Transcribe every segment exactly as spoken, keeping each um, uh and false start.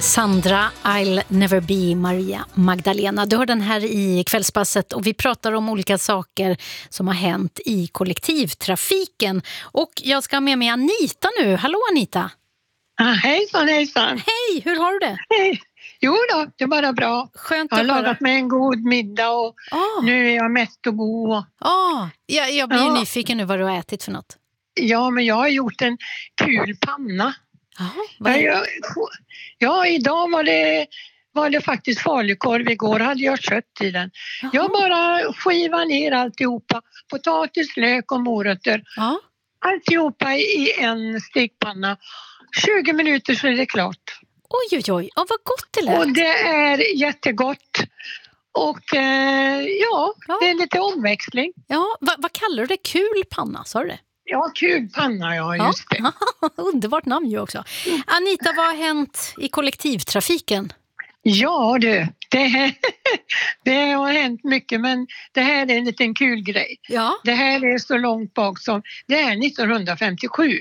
Sandra, I'll never be Maria Magdalena. Du hör den här i Kvällspasset och vi pratar om olika saker som har hänt i kollektivtrafiken. Och jag ska ha med mig Anita nu. Hallå Anita! Ah, hejsan, hejsan! Hej, hur har du det? Hej! Jo då, det är bara bra. Skönt jag har att höra. lagat mig en god middag och oh. nu är jag mätt och god. Oh. Ja, jag blir ja. nyfiken nu vad du har ätit för något. Ja, men jag har gjort en kul panna. Oh, vad är... jag, ja, idag var det, var det faktiskt falukorv. Igår hade jag kött i den. Oh. Jag bara skivar ner alltihopa. Potatis, lök och morötter. Oh. Alltihopa i en stekpanna. tjugo minuter så är det klart. Oj, oj, oj. Oh, vad gott det lät. Och det är jättegott. Och eh, ja, ja, det är lite omväxling. Ja, vad, vad kallar du det? Kul panna, sa du det? Ja, kul panna, ja, just det. Underbart namn ju också. Anita, vad har hänt i kollektivtrafiken? Ja du, det, det har hänt mycket, men det här är en liten kul grej. Ja. Det här är så långt bak som, det är nittonhundrafemtiosju.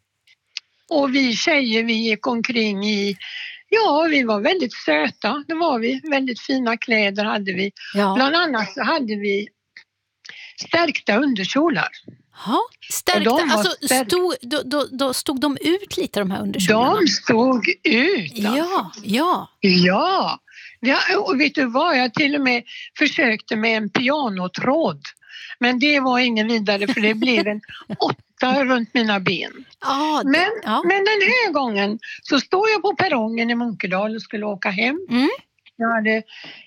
Och vi tjejer, vi gick omkring i, ja vi var väldigt söta, det var vi, väldigt fina kläder hade vi. Ja. Bland annat så hade vi stärkta underkjolar. Ja, stärkta, alltså stärk... stod, då, då, då stod de ut lite de här underkjolarna? De stod ut alltså. Ja, ja. Ja, ja, och vet du vad, jag till och med försökte med en pianotråd. Men det var ingen vidare för det blev en åtta runt mina ben. Ah, det, men, ja. men den här gången så står jag på perrongen i Munkedal och skulle åka hem. Mm. Jag hade,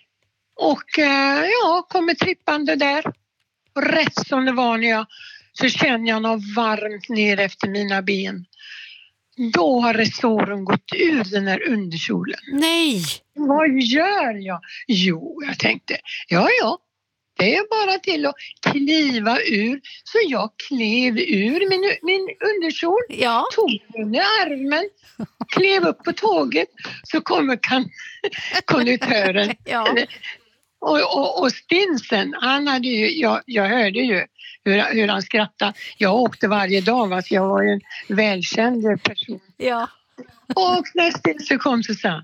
och ja, kommer trippande där. Rätt som det var när jag så känner jag något varmt ner efter mina ben. Då har resåren gått ur den här underkjolen. Nej! Vad gör jag? Jo, jag tänkte, ja ja. Det är bara till att kliva ur. Så jag klev ur min, min underkjol. Ja. Tog den i armen. Klev upp på tåget. Så kommer kan, konduktören. Ja. Och, och, och Stinsen, han hade ju, jag, jag hörde ju hur, hur han skrattade. Jag åkte varje dag, va? Jag var ju en välkänd person. Ja. Och när Stinsen kom så sa han,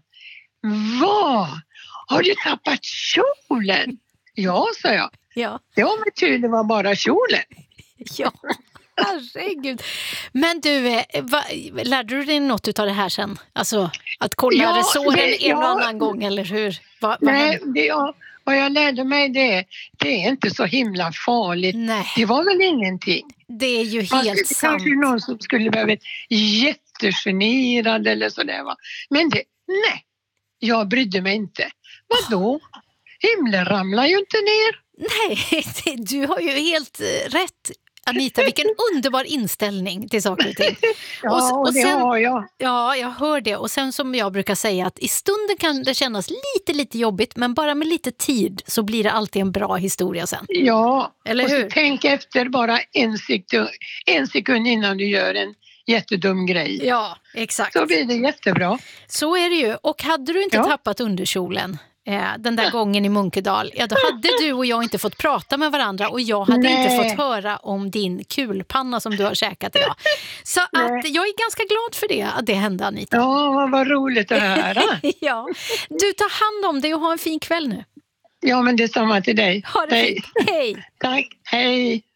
vad? Har du tappat kjolen? Ja, sa jag. Ja. Det var med tur, det var bara kjolen. Ja, herregud. Men du, va, lärde du dig något av det här sen? Alltså, att kolla ja, resåren det, en ja, och annan gång, eller hur? Va, nej, det, ja, vad jag lärde mig det, det är inte så himla farligt. Nej. Det var väl ingenting. Det är ju Man, helt det sant. kanske någon som skulle behöva jättegenerad eller sådär, va. Men det, nej, jag brydde mig inte. Vadå? Himlen ramlar ju inte ner. Nej, du har ju helt rätt, Anita. Vilken underbar inställning till saker och ting. Ja, och, och det sen, har jag. Ja, jag hör det. Och sen som jag brukar säga att i stunden kan det kännas lite, lite jobbigt. Men bara med lite tid så blir det alltid en bra historia sen. Ja, eller och hur? Tänk efter bara en sekund, en sekund innan du gör en jättedum grej. Ja, exakt. Så blir det jättebra. Så är det ju. Och hade du inte ja. tappat underkjolen den där gången i Munkedal, ja då hade du och jag inte fått prata med varandra och jag hade Nej. inte fått höra om din kulpanna som du har käkat idag. Så att jag är ganska glad för det, att det hände, Anita. Ja, vad roligt att höra. Ja. Du, tar hand om dig och ha en fin kväll nu. Ja, men det är samma till dig. Ha det fint. Hej. Tack, hej.